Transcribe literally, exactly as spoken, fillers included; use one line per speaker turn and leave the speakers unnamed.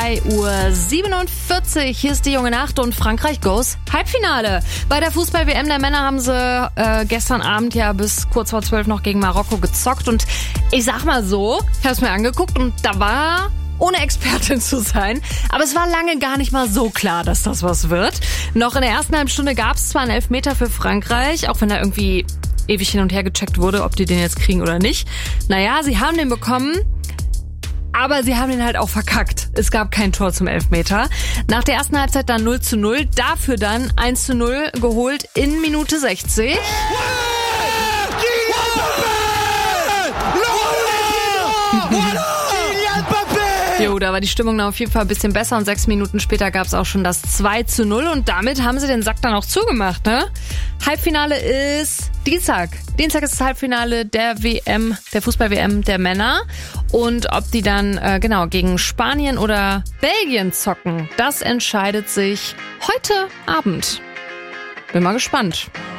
zwei Uhr siebenundvierzig. Hier ist die junge Nacht und Frankreich goes Halbfinale. Bei der Fußball-W M der Männer haben sie äh, gestern Abend ja bis kurz vor zwölf noch gegen Marokko gezockt. Und ich sag mal so, ich hab's mir angeguckt und da war, ohne Expertin zu sein, aber es war lange gar nicht mal so klar, dass das was wird. Noch in der ersten halben Stunde gab es zwar einen Elfmeter für Frankreich, auch wenn da irgendwie ewig hin und her gecheckt wurde, ob die den jetzt kriegen oder nicht. Naja, sie haben den bekommen, aber sie haben den halt auch verkackt. Es gab kein Tor zum Elfmeter. Nach der ersten Halbzeit dann null zu null, dafür dann eins zu null geholt in Minute sechzig. Jo, da war die Stimmung dann auf jeden Fall ein bisschen besser und sechs Minuten später gab es auch schon das zwei zu null und damit haben sie den Sack dann auch zugemacht, ne? Halbfinale ist Dienstag. Dienstag ist das Halbfinale der W M, der Fußball-W M der Männer und ob die dann äh, genau gegen Spanien oder Belgien zocken, das entscheidet sich heute Abend. Bin mal gespannt.